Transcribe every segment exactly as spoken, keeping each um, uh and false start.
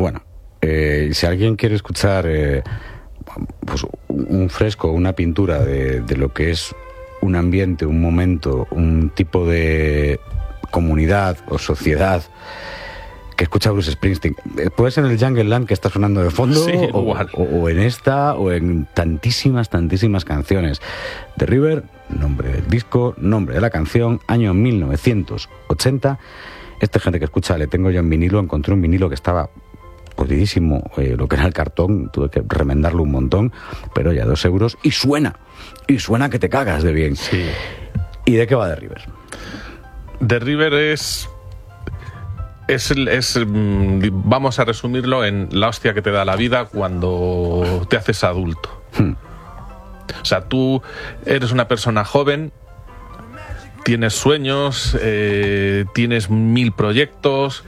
Bueno, eh, si alguien quiere escuchar eh, pues un fresco, una pintura de, de lo que es un ambiente, un momento, un tipo de comunidad o sociedad que escucha Bruce Springsteen, puede ser en el Jungle Land que está sonando de fondo, sí, o, igual. o, o en esta, o en tantísimas, tantísimas canciones. The River, nombre del disco, nombre de la canción, año mil novecientos ochenta. Esta gente que escucha Le Tengo Yo en vinilo, encontré un vinilo que estaba podridísimo, eh, lo que era el cartón, tuve que remendarlo un montón, pero ya dos euros, y suena, y suena que te cagas de bien. Sí. ¿Y de qué va The River? The River es... Es, es, vamos a resumirlo en la hostia que te da la vida cuando te haces adulto. Hmm. O sea, tú eres una persona joven, tienes sueños, eh, tienes mil proyectos,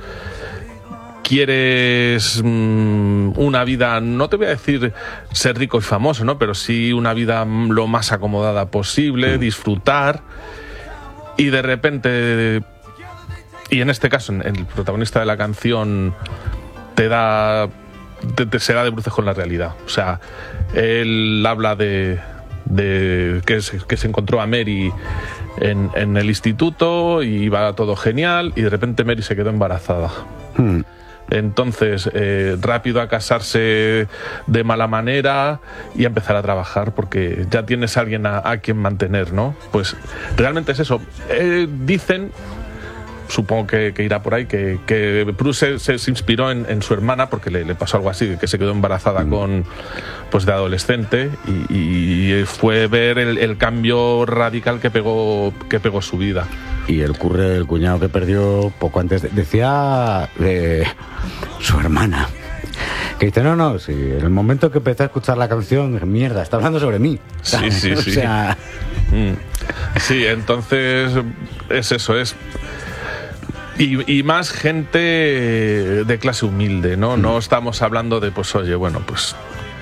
quieres mmm, una vida, no te voy a decir ser rico y famoso, ¿no? Pero sí una vida lo más acomodada posible, hmm. disfrutar, y de repente... Y en este caso, el protagonista de la canción te da te, te se da de bruces con la realidad. O sea, él habla de, de que, se, que se encontró a Mary en, en el instituto y iba todo genial, y de repente Mary se quedó embarazada. Hmm. Entonces, eh, rápido a casarse de mala manera y a empezar a trabajar porque ya tienes a alguien a, a quien mantener, ¿no? Pues realmente es eso. Eh, dicen... Supongo que, que irá por ahí, que, que Bruce se, se inspiró en, en su hermana porque le, le pasó algo así, que se quedó embarazada mm. con, pues de adolescente, y, y fue ver el, el cambio radical que pegó, que pegó su vida. Y el curre, el cuñado que perdió poco antes, de, decía de su hermana, que dice, no, no, sí, en el momento que empecé a escuchar la canción, mierda, está hablando sobre mí. Sí, sí, o sí. sea... Mm. Sí, entonces es eso, es... Y, y más gente de clase humilde, ¿no? No estamos hablando de, pues, oye, bueno, pues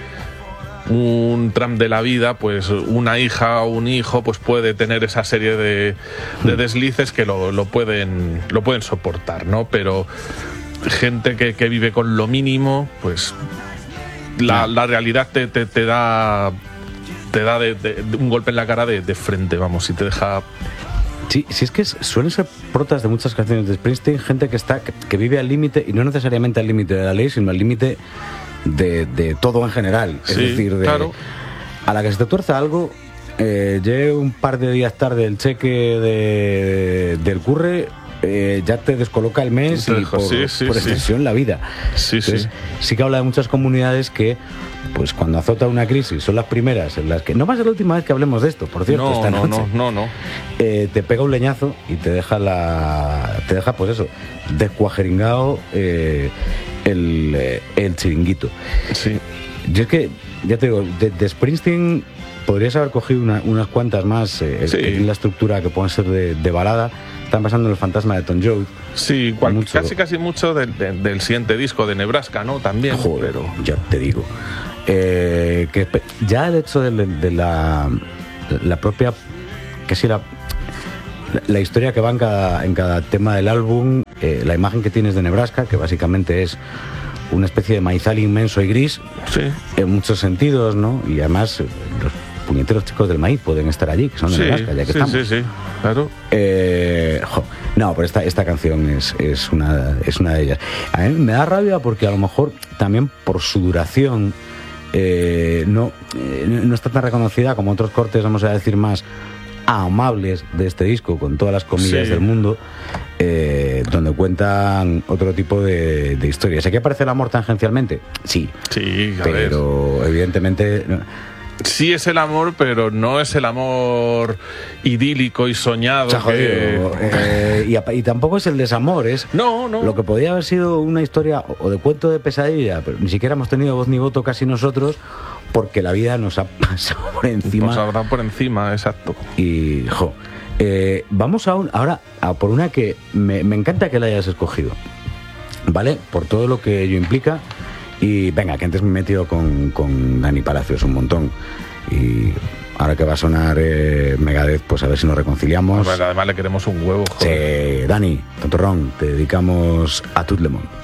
un tram de la vida, pues una hija o un hijo, pues puede tener esa serie de, de deslices que lo, lo pueden lo pueden soportar, ¿no? Pero gente que, que vive con lo mínimo, pues la, la realidad te, te, te da te da de, de, de un golpe en la cara de, de frente, vamos, y te deja... Sí, sí, es que suelen ser protas de muchas canciones de Springsteen, gente que está que, que vive al límite, y no necesariamente al límite de la ley, sino al límite de, de todo en general. Es sí, decir, de, claro. A la que se te tuerza algo, eh, llegue un par de días tarde el cheque de, del curre, eh, ya te descoloca el mes y por, sí, sí, por extensión sí. la vida. Sí, Entonces, sí. sí que habla de muchas comunidades que, pues cuando azota una crisis, son las primeras en las que... No va a ser la última vez que hablemos de esto, por cierto, no, esta no, noche. No, no, no. Eh, te pega un leñazo y te deja la... Te deja, pues eso, descuajeringado eh, el, eh, el chiringuito. Sí. Yo es que, ya te digo, de, de Springsteen podrías haber cogido una, unas cuantas más eh, sí. en la estructura que pueden ser de, de balada. Están pasando en El Fantasma de Tom Jones. Sí, cual, mucho. casi casi mucho del, del, del siguiente disco de Nebraska, ¿no? También. Joder, pero... ya te digo. Eh, que ya el hecho de, de la, la propia... que si la, la historia que va en cada, en cada tema del álbum, eh, la imagen que tienes de Nebraska, que básicamente es una especie de maizal inmenso y gris, sí. en muchos sentidos, ¿no? Y además los puñeteros chicos del maíz pueden estar allí, que son de sí, Nebraska, ya que sí, estamos. Sí, sí, claro. Eh, jo, no, pero esta, esta canción es, es, una, es una de ellas. A mí me da rabia porque a lo mejor también por su duración eh, no, eh, no está tan reconocida como otros cortes, vamos a decir, más amables de este disco, con todas las comillas sí. del mundo, eh, donde cuentan otro tipo de, de historias. ¿Aquí aparece el amor tangencialmente? Sí, sí, a pero ver. evidentemente... Sí es el amor, pero no es el amor idílico y soñado. Se ha jodido. Que... Eh, y, y tampoco es el desamor, es no, no. lo que podía haber sido una historia o de cuento de pesadilla, pero ni siquiera hemos tenido voz ni voto casi nosotros, porque la vida nos ha pasado por encima. Nos habrá por encima, exacto. Y, jo, eh, vamos a un, ahora a por una que me, me encanta que la hayas escogido, ¿vale? Por todo lo que ello implica. Y venga, que antes me he metido con, con Dani Palacios un montón. Y ahora que va a sonar eh, Megadeth, pues a ver si nos reconciliamos. Pues además le queremos un huevo, joder. Sí, Dani, tontorrón, te dedicamos a Tout le Monde.